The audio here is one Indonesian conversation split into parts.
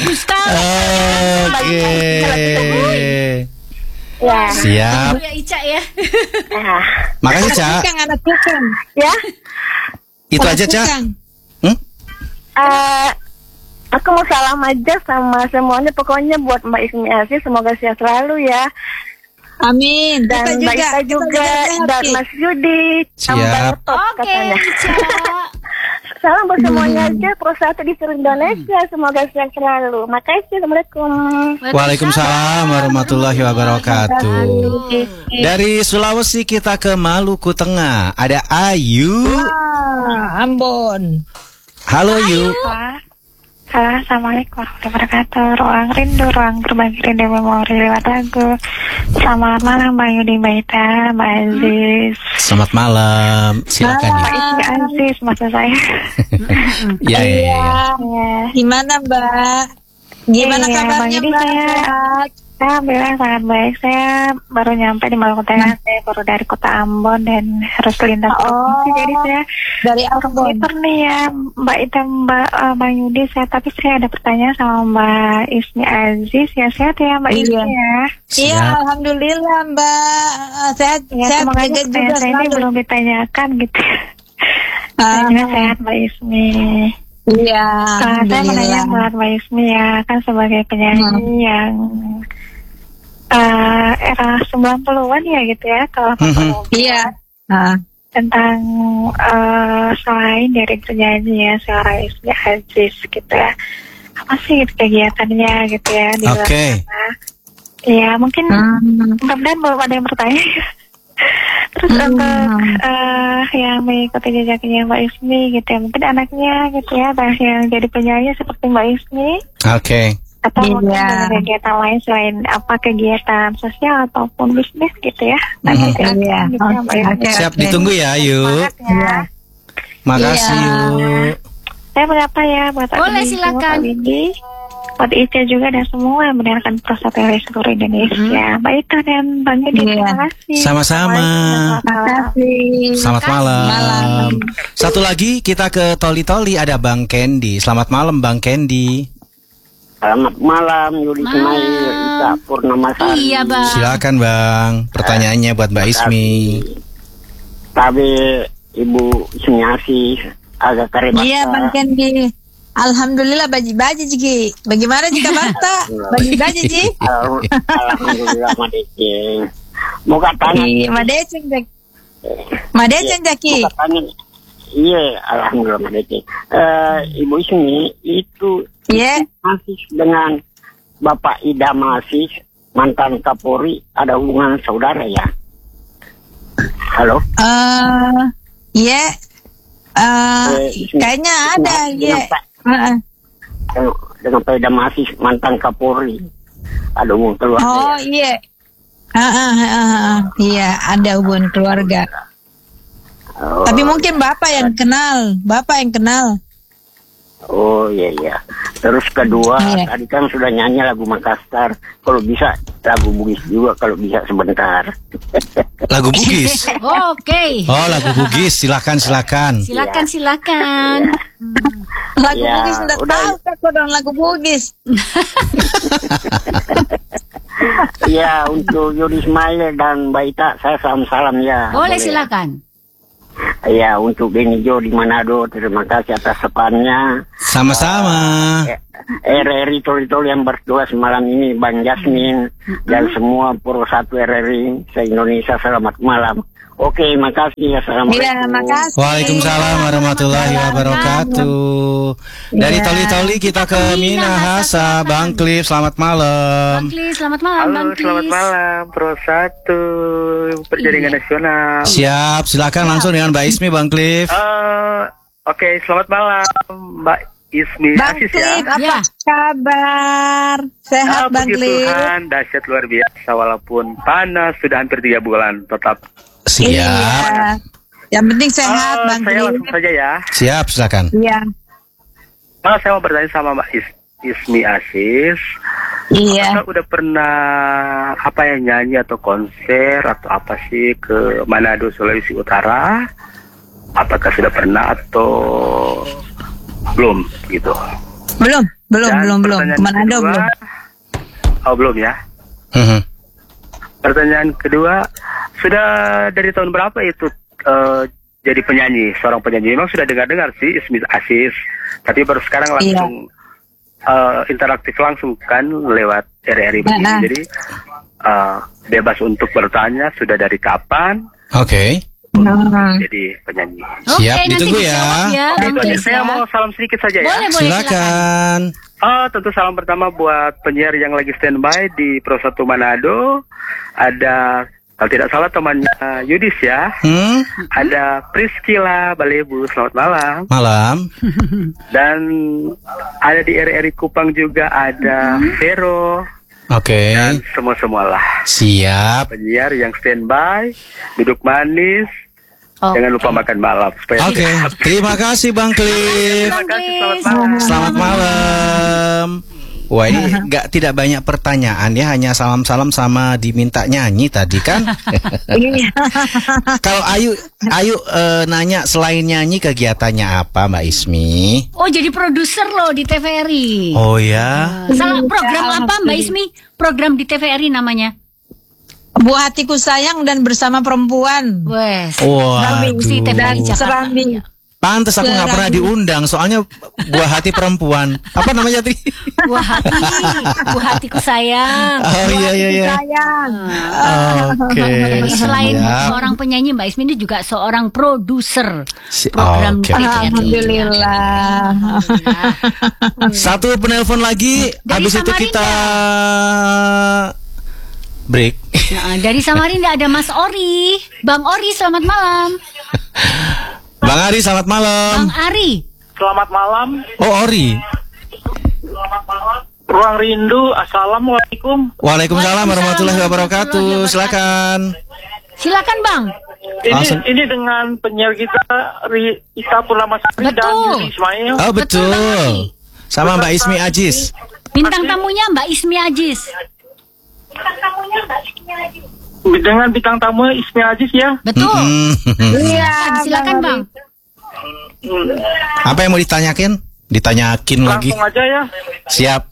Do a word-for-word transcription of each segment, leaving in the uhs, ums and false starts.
Ustaz. Oke. Ya. Siap. Ya Ica ya. Nah. Makasih, Ca. Kukang, anak kukang. Ya. Itu Anak aja, Ca. kukang. Hmm? Eh, aku mau salam aja sama semuanya. Pokoknya buat Mbak Ismi Asih, semoga sehat selalu ya. Amin. Dan Kita Mbak juga. Ita juga, Kita dan juga Mas Yudi. Siap. Top Oke, katanya. Ica. Salam buat semuanya aja. Pro satu di seluruh Indonesia. Semoga sehat selalu. Makasih. Assalamualaikum. Waalaikumsalam warahmatullahi wabarakatuh. Dari Sulawesi kita ke Maluku Tengah. Ada Ayu. Ah, Ambon. Halo Ayu. Halo, Assalamualaikum warahmatullahi wabarakatuh. Ruang rindu, ruang berbagi rindu memori lewat lagu. Selamat malam Mbak Yudi, Mbak Ita, Mbak Aziz. Selamat malam. Silakan Mbak ya. Ismi Aziz, maksud saya. Ya, ya, ya. Ya. Gimana Mbak? Gimana Iya, kabarnya Bang Yudi, Mbak? saya- Sehat? Alhamdulillah sangat baik. Saya baru nyampe di Maluku Tengah. Saya baru dari kota Ambon dan harus lintas Oh. provinsi. Jadi saya Dari Ambon. komputer nih ya, Mbak Ita, Mbak uh, Mbak Yudi. Saya tapi saya ada pertanyaan sama Mbak Ismi Aziz. Ya sehat ya Mbak Iya. Ismi ya. Iya, Siap. alhamdulillah Mbak. Ah, Sehat, Ya, sehat semoga jaga aja juga pertanyaan saya ini selalu. belum ditanyakan gitu. Ah, Saya juga sehat Mbak Ismi. Iya, Uh, saya mau nanya alhamdulillah. buat Mbak Ismi ya, kan sebagai penyanyi yang uh, era sembilan puluhan ya gitu ya, kalau Mhm. delapan puluhan. Iya. Ah. Tentang uh, selain dari penyanyi ya, seorang Ismi Aziz gitu ya. Apa sih gitu kegiatannya gitu ya di luar Oke. sana? Ya mungkin Hmm. mudah-mudahan belum ada yang bertanya. Terus Hmm. untuk uh, yang mengikuti jejaknya Mbak Ismi gitu ya, mungkin anaknya gitu ya, bah yang jadi penyanyi seperti Mbak Ismi, Oke. atau Iya. mungkin ada kegiatan lain selain apa kegiatan sosial ataupun bisnis gitu ya. Nah, Mhm. gitu ya, Iya. gitu ya, Mbak Ismi. Oke. Siap, ditunggu ya Ayu. Semangat ya. Makasih Iya. Yu. Saya menyapa ya buat Boleh, Adi, silakan. Pak Windy, buat Ica juga dan semua yang mendengarkan Prostat dari seluruh Indonesia. Mbak Ita dan Bang Yudi, Iya. terima kasih. Sama-sama. Terima kasih. Selamat malam. Malam. Satu lagi kita ke Toli Toli, ada Bang Kendi. Selamat malam Bang Kendi. Selamat malam, Yudi Malam. Ismail, Ika Purnamasari. Iya, Bang. Silakan Bang. Pertanyaannya buat Mbak Ismi. Tapi Ibu Ismi Asih agak keren. Iya, Bang Kendi. Alhamdulillah baji-baji Ji. Bagaimana jika bata? Baji-baji Ji. Al- Alhamdulillah Madeke. Mau katanya, Iya, Madeceng Jak. Madeceng Jaki. mau katanya, iya, Alhamdulillah Madeke. Eh, Ibu Ismi itu Iya. masih dengan Bapak Ida Masih mantan Kapolri ada hubungan saudara ya? Halo? Eh, iya. Eh, Eh, Ismi- kayaknya ada, Ismi iya. dengan Pak- Heeh. dengan- dengan Pak Ida Masih mantan Kapolri ada hubungan keluarga Oh, ya? iya. Heeh, heeh, heeh. Iya, ada hubungan keluarga. Oh, Tapi mungkin Bapak yang kenal, Bapak yang kenal. Oh iya iya. Terus kedua, Iya. tadi kan sudah nyanyi lagu Makassar. Kalau bisa lagu Bugis juga kalau bisa sebentar. Lagu Bugis. Oke. Oh, lagu Bugis. Silakan, silakan. Silakan, silakan. Lagu Ya, Bugis udah udah. tahu kan kok dong lagu Bugis. Iya, untuk Yudi Ismail dan Mbak Ita, saya salam-salam ya. Boleh, silakan. Iya, untuk Beni Jo di Manado, terima kasih atas sepannya. Sama-sama. R R I Tol-Tol yang bertugas malam ini, Bang Jasmin, dan semua Pro satu R R I se-Indonesia, selamat malam. Oke, makasih. Assalamualaikum. Iya, makasih. Waalaikumsalam warahmatullahi wabarakatuh. Dari Iya. Toli Toli kita ke Minahasa, Bang Cliff. Selamat malam. Bang Klis, selamat malam, Bang Halo, Klis. selamat malam, Pro satu Perjaringan Nasional. Siap, silakan langsung dengan Mbak Ismi, Bang Cliff. Eh, Oke, selamat malam, Mbak Ismi Bang Aziz Cliff, ya. apa Ya. kabar? Sehat Ah, Bang puji Cliff? Tuhan, dahsyat luar biasa walaupun panas sudah hampir tiga bulan, tetap. Siap. Iya. Yang penting sehat Eh, Bang saya Cliff. langsung saja ya. Siap, silakan. Iya. Ah, saya mau bertanya sama Mbak Is- Ismi Aziz. Iya. Apakah udah pernah apa ya nyanyi atau konser atau apa sih ke Manado, Sulawesi Utara? Apakah sudah pernah atau belum gitu? Belum, belum, Dan belum, belum. pertanyaan Kemana ada kedua- belum? Oh, belum ya. Mhm. Pertanyaan kedua, sudah dari tahun berapa itu eh, jadi penyanyi, seorang penyanyi? Memang sudah dengar-dengar sih Ismi Aziz, tapi baru sekarang langsung eh, interaktif langsung kan lewat R R I begini. Nah, nah. Jadi eh, bebas untuk bertanya sudah dari kapan Oke. Nah. jadi penyanyi. Oke, Siap, nanti ditunggu dijawab ya. ya, Nah, Bang itu aja. Chris Saya ya. mau salam sedikit saja ya. Boleh, boleh, silakan. Silakan. Oh, tentu salam pertama buat penyiar yang lagi standby di Pro satu Manado. Ada, kalau tidak salah temannya Yudis ya. Hmm? Ada Priscila Balebu, selamat malam. Malam. Dan ada di R R I Kupang juga ada Vero Oke. dan semua-semualah. Siap. Penyiar yang standby, duduk manis, Oh. jangan lupa makan malam. Supaya Oke. Terima kasih Bang Cliff. Terima kasih, selamat malam. Selamat malam. Wah, ini nggak tidak banyak pertanyaan ya, hanya salam-salam sama diminta nyanyi tadi kan. Iya. Kalau Ayu Ayu eh, nanya selain nyanyi kegiatannya apa Mbak Ismi? Oh, jadi produser loh di T V R I. Oh ya. Salah program apa Mbak Ismi? Program di T V R I namanya. Buah hatiku sayang dan bersama perempuan. Wes. Waduh. Si T V R I Jakarta. Serambi. Pantes aku nggak pernah diundang, soalnya buah hati perempuan. Apa namanya Tri? Buah hati, buah hatiku sayang. Oh iya iya iya. Sayang. Oke. Jadi selain siap. seorang penyanyi, Mbak Ismi ini juga seorang produser Si- program oke. T V R I. Alhamdulillah. Satu penelpon lagi, Dari habis itu Samarinda. kita break. Nah, dari Samarinda ada Mas Ori. Bang Ori, selamat malam. Bang Ari, selamat malam. Bang Ari. Selamat malam, Oh Ori. Ruang Rindu. Assalamualaikum. Waalaikumsalam warahmatullahi wabarakatuh. Silakan. Silakan Bang. Ini Langsung. ini dengan penyiar kita Rita Purnamasari dan Betul. Yudi Ismail. Oh Betul, Bang betul. Ari. Sama Mbak Ismi Aziz. Bintang tamunya Mbak Ismi Aziz. Dengan bintang tamu Ismi Aziz ya. Betul. Mm-mm. Iya. Silakan Bang. Hmm, Apa yang mau ditanyakin? Ditanyakin lagi. Langsung aja ya. Siap.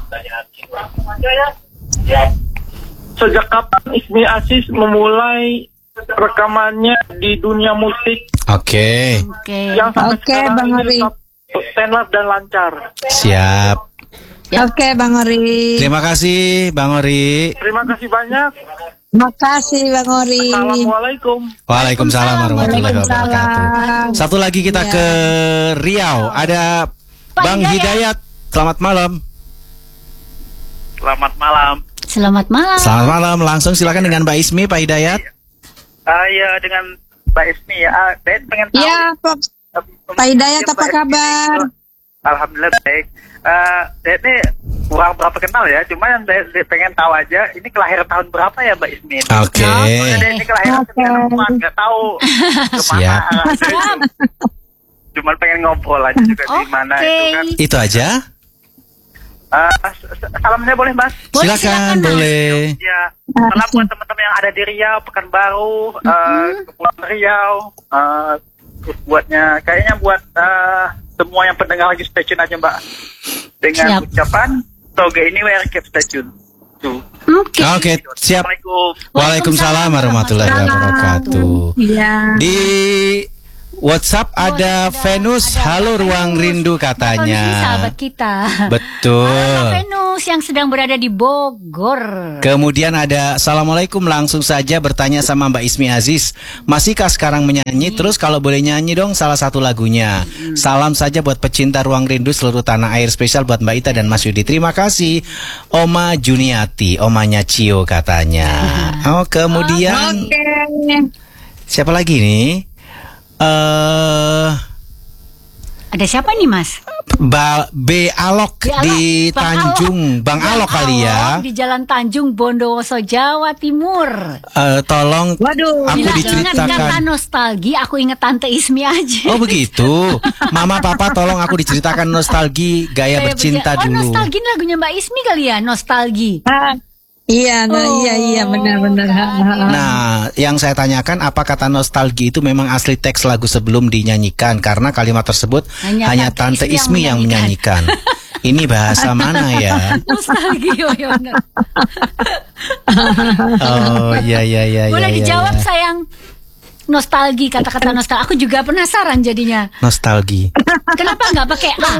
Sejak kapan Ismi Aziz memulai rekamannya di dunia musik Oke. Oke. yang sampai Oke, sekarang Bang ini Ari. tetap stand dan lancar? Siap. Oke, Bang Ori. Terima kasih Bang Ori. Terima kasih banyak. Makasih Bang Ori. Assalamualaikum. Waalaikumsalam warahmatullahi Waalaikumsalam. wabarakatuh. Satu lagi kita Ya. ke Riau. Ada Pak Bang Hidayat. Hidayat. Selamat malam. Selamat malam. Selamat malam. Selamat malam. Langsung silakan dengan Mbak Ismi, Pak Hidayat. Ah ya, dengan Mbak Ismi ya. Ah, saya pengen tahu. Iya, Pak. eh, Pak Hidayat, Mbak apa Ismi kabar? itu- Alhamdulillah baik. Eh, saya ini kurang berapa kenal ya, cuma yang saya, saya pengen tahu aja, ini kelahiran tahun berapa ya Mbak Ismi? Oke. Soalnya ini kelahiran Oke. sembilan puluh empat, nggak tahu kemana. Siap. Siap. Cuman pengen ngobrol aja juga di mana Oke. itu kan. Itu aja. Eh, s- s- salam saya boleh Mas? Boleh, Silakan, silakan, Mas. boleh. Ya, salam buat teman-teman yang ada di Riau, Pekanbaru, eh, Kepulauan Riau. eh, terus buatnya, kayaknya buat eh, semua yang pendengar lagi stay tune aja Mbak. Dengan Siap. ucapan, toge ini where keep stay tune. Tuh. Oke. Oke, siap. Assalamualaikum. Waalaikumsalam warahmatullahi wabarakatuh. Iya. Di WhatsApp ada ada- Venus, ada halo Venus. ruang rindu Venus, katanya. sahabat kita. Betul. Halo Venus yang sedang berada di Bogor. Kemudian ada Assalamualaikum, langsung saja bertanya sama Mbak Ismi Aziz, masihkah sekarang menyanyi? Terus kalau boleh nyanyi dong salah satu lagunya. Salam saja buat pecinta ruang rindu seluruh tanah air, spesial buat Mbak Ita dan Mas Yudi. Terima kasih. Oma Juniati, omanya Cio katanya. Oh, kemudian Oke. siapa lagi nih? Eh Ada siapa nih Mas? Ba B Alok Di Alok. di Bang Tanjung, Bang Alok kali ya. Di Jalan Tanjung Bondowoso, Jawa Timur. Eh, tolong Waduh. aku Bila ingat kata diceritakan. nostalgi, aku ingat Tante Ismi aja. Oh begitu. Mama papa tolong aku diceritakan nostalgi gaya Kayak bercinta berja- Oh, dulu. nostalgi ini lagunya Mbak Ismi kali ya, nostalgi. Ah, iya, nah, Oh, iya, iya, benar-benar. Nah, yang saya tanyakan apa kata nostalgi itu memang asli teks lagu sebelum dinyanyikan, karena kalimat tersebut hanya, Hanya Tante Tante Ismi Ismi yang yang menyanyikan. Ini bahasa mana ya? Nostalgia, ya benar. Oh iya iya iya. Boleh iya, dijawab iya. sayang. Nostalgi, kata-kata nostalgia. Aku juga penasaran jadinya. Nostalgi. Kenapa nggak pakai A?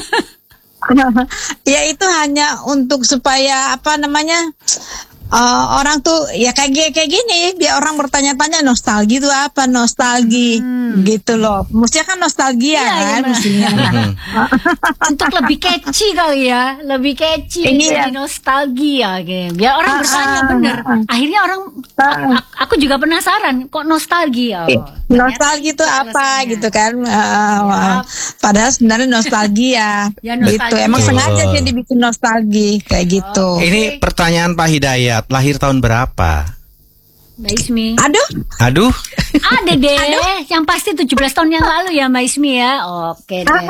Ya itu hanya untuk supaya apa namanya uh, orang tuh ya kayak gi- kayak gini biar orang bertanya-tanya nostalgia itu apa nostalgia gitu loh. Mestinya kan nostalgia Iya, iya, kan benar. mestinya. Untuk lebih catchy kali ya, lebih catchy Iya. jadi nostalgia gitu. Biar orang Ah, bertanya ah, bener. ah. Akhirnya orang Ah. a- aku juga penasaran kok nostalgia. Oh, Nostalgia itu apa alasannya. gitu kan? Uh, padahal sebenarnya nostalgia Ya, gitu. nostalgia. Emang Betul. sengaja sih dibikin nostalgia kayak gitu. Ini pertanyaan Pak Hidayat. Lahir tahun berapa? Mbak Ismi. Aduh, Aduh. Ada deh, yang pasti tujuh belas tahun yang lalu ya Mbak Ismi ya. Oke deh.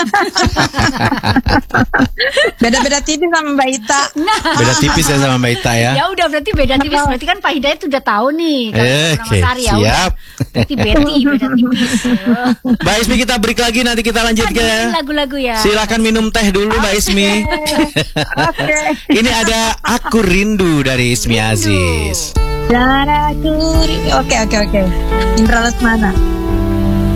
beda-beda tipis sama Mbak Ita. Nah, Beda tipis ya sama Mbak Ita ya. ya udah berarti beda tipis. Berarti kan Pak Hidayat udah tahu nih. Kalau Eh, nama Oke, Sari ya udah. siap. Berarti Betty beda tipis. Mbak Ismi kita break lagi nanti kita lanjut Aduh, ke lagu-lagu ya. silakan minum teh dulu Mbak Ismi. Ini ada Aku Rindu dari Ismi Aziz. Daraku. Oke oke oke. Indra Lesmana.